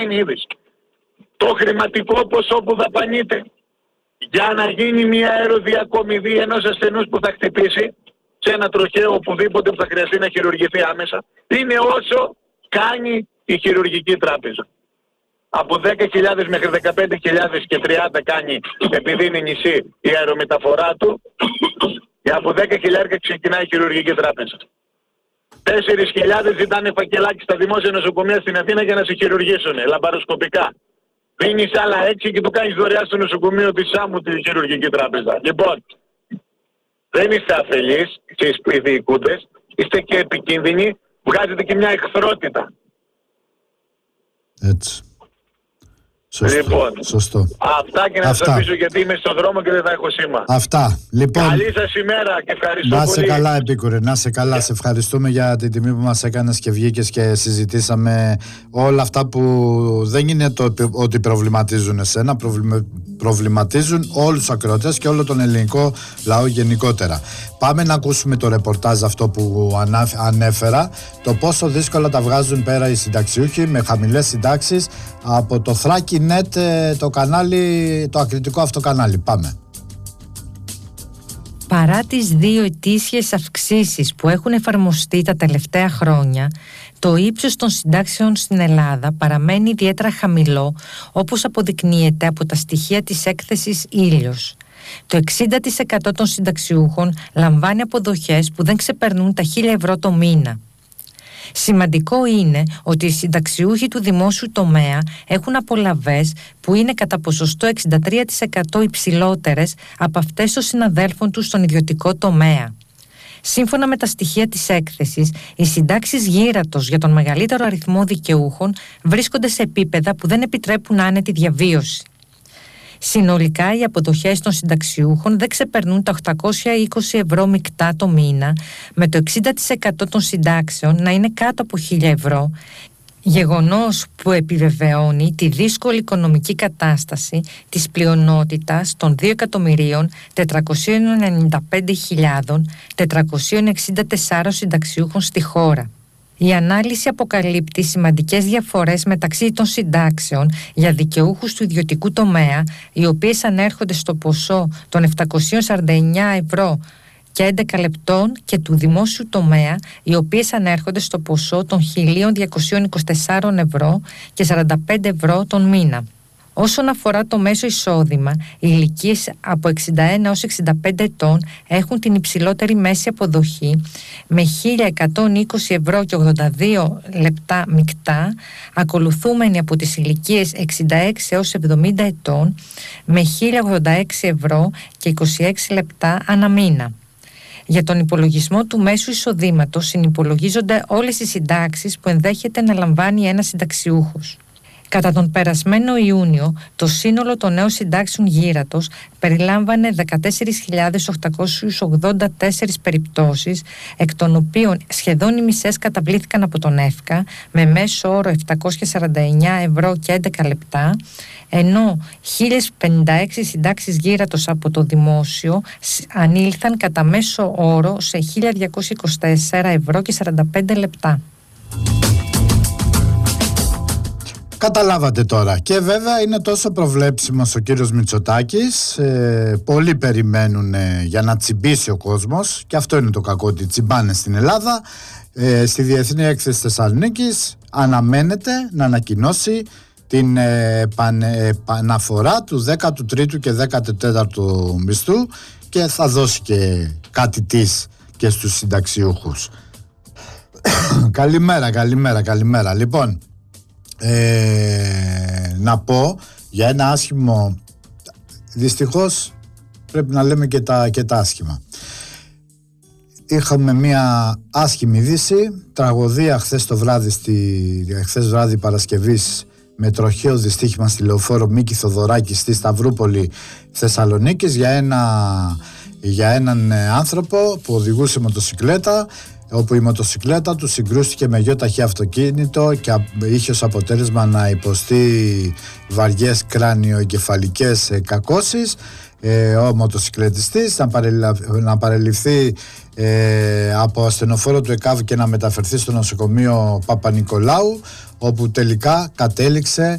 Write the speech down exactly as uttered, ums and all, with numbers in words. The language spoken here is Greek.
είναι είδηση. Το χρηματικό ποσό που δαπανείται για να γίνει μια αεροδιακομιδή ενός ασθενούς που θα χτυπήσει σε ένα τροχαίο οπουδήποτε που θα χρειαστεί να χειρουργηθεί άμεσα, είναι όσο κάνει η χειρουργική τράπεζα. Από δέκα χιλιάδες μέχρι δεκαπέντε χιλιάδες και τριάντα κάνει, επειδή είναι νησί, η αερομεταφορά του, και από δέκα χιλιάδες ξεκινάει η χειρουργική τράπεζα. τέσσερις χιλιάδες ζητάνε φακελάκι στα δημόσια νοσοκομεία στην Αθήνα για να σε χειρουργήσουν, λαμπαροσκοπικά. Δίνεις άλλα έξι και το κάνεις δωρεά στο νοσοκομείο της Σάμου τη χειρουργική τράπεζα. Λοιπόν, δεν είστε αφελείς, εσείς που οι διοικούντες, είστε και επικίνδυνοι, βγάζετε και μια εχθρότητα. Έτσι. Σωστό. Λοιπόν, Σωστό. Αυτά και να αυτά. Σας αφήσω γιατί είμαι στον δρόμο και δεν θα έχω σήμα. Αυτά. Λοιπόν, καλή σας ημέρα και ευχαριστώ να πολύ. σε καλά, Επίκουρε, να σε καλά. Yeah. Σε ευχαριστούμε για την τιμή που μας έκανες και βγήκες και συζητήσαμε όλα αυτά που δεν είναι το ότι προβληματίζουν εσένα, προβλημα... προβληματίζουν όλους τους ακροατές και όλο τον ελληνικό λαό γενικότερα. Πάμε να ακούσουμε το ρεπορτάζ αυτό που ανέφερα, το πόσο δύσκολα τα βγάζουν πέρα οι συνταξιούχοι με χαμηλές συντάξεις από το Θράκη Net, το κανάλι, το ακριτικό αυτό κανάλι. Πάμε. Παρά τις δύο ετήσιες αυξήσεις που έχουν εφαρμοστεί τα τελευταία χρόνια, το ύψος των συντάξεων στην Ελλάδα παραμένει ιδιαίτερα χαμηλό, όπως αποδεικνύεται από τα στοιχεία της έκθεσης Ήλιος. Το εξήντα τοις εκατό των συνταξιούχων λαμβάνει αποδοχές που δεν ξεπερνούν τα χίλια ευρώ το μήνα. Σημαντικό είναι ότι οι συνταξιούχοι του δημόσιου τομέα έχουν απολαβές που είναι κατά ποσοστό εξήντα τρία τοις εκατό υψηλότερες από αυτές των συναδέλφων τους στον ιδιωτικό τομέα. Σύμφωνα με τα στοιχεία της έκθεσης, οι συντάξεις γύρατος για τον μεγαλύτερο αριθμό δικαιούχων βρίσκονται σε επίπεδα που δεν επιτρέπουν άνετη διαβίωση. Συνολικά οι αποδοχές των συνταξιούχων δεν ξεπερνούν τα οκτακόσια είκοσι ευρώ μεικτά το μήνα, με το εξήντα τοις εκατό των συντάξεων να είναι κάτω από χίλια ευρώ, γεγονός που επιβεβαιώνει τη δύσκολη οικονομική κατάσταση της πλειονότητας των δύο εκατομμυρίων τετρακοσίων ενενήντα πέντε χιλιάδες τετρακοσίων εξήντα τέσσερα συνταξιούχων στη χώρα. Η ανάλυση αποκαλύπτει σημαντικές διαφορές μεταξύ των συντάξεων για δικαιούχους του ιδιωτικού τομέα, οι οποίες ανέρχονται στο ποσό των επτακόσια σαράντα εννέα ευρώ και έντεκα λεπτών, και του δημόσιου τομέα, οι οποίες ανέρχονται στο ποσό των χίλια διακόσια είκοσι τέσσερα ευρώ και σαράντα πέντε ευρώ τον μήνα. Όσον αφορά το μέσο εισόδημα, οι ηλικίες από εξήντα ένα έως εξήντα πέντε ετών έχουν την υψηλότερη μέση αποδοχή με χίλια εκατόν είκοσι ευρώ και ογδόντα δύο λεπτά μεικτά, ακολουθούμενοι από τις ηλικίες εξήντα έξι έως εβδομήντα ετών με χίλια ογδόντα έξι ευρώ και είκοσι έξι λεπτά ανά μήνα. Για τον υπολογισμό του μέσου εισοδήματος συνυπολογίζονται όλες οι συντάξεις που ενδέχεται να λαμβάνει ένας συνταξιούχος. Κατά τον περασμένο Ιούνιο, το σύνολο των νέων συντάξεων γύρατος περιλάμβανε δεκατέσσερις χιλιάδες οκτακόσιες ογδόντα τέσσερις περιπτώσεις, εκ των οποίων σχεδόν οι μισές καταβλήθηκαν από τον ΕΦΚΑ με μέσο όρο επτακόσια σαράντα εννέα ευρώ και έντεκα λεπτά, ενώ χίλιες πενήντα έξι συντάξεις γύρατος από το δημόσιο ανήλθαν κατά μέσο όρο σε χίλια διακόσια είκοσι τέσσερα ευρώ και σαράντα πέντε λεπτά. Καταλάβατε τώρα. Και βέβαια είναι τόσο προβλέψιμος ο κύριος Μητσοτάκης, ε, πολλοί περιμένουν ε, για να τσιμπήσει ο κόσμος, και αυτό είναι το κακό, ότι τσιμπάνε στην Ελλάδα. ε, στη Διεθνή Έκθεση Θεσσαλονίκης αναμένεται να ανακοινώσει την ε, επαναφορά του δέκατου τρίτου και δέκατου τέταρτου μισθού, και θα δώσει και κάτι της και στους συνταξιούχους. Καλημέρα, καλημέρα, καλημέρα. Λοιπόν, Ε, να πω για ένα άσχημο, δυστυχώς πρέπει να λέμε και τα, και τα άσχημα. Είχαμε μια άσχημη είδηση, τραγωδία χθες το βράδυ, στη, χθες βράδυ Παρασκευής, με τροχαίο δυστύχημα στη λεωφόρο Μίκη Θοδωράκη στη Σταυρούπολη Θεσσαλονίκης για, ένα, για έναν άνθρωπο που οδηγούσε μοτοσικλέτα, όπου η μοτοσικλέτα του συγκρούστηκε με γιοταχή αυτοκίνητο και είχε ως αποτέλεσμα να υποστεί βαριές κράνιο-εγκεφαλικές κακώσεις. Ε, ο μοτοσικλετιστής να, παρελα... να παρελειφθεί ε, από ασθενοφόρο του ΕΚΑΒ και να μεταφερθεί στο νοσοκομείο Παπα-Νικολάου, όπου τελικά κατέληξε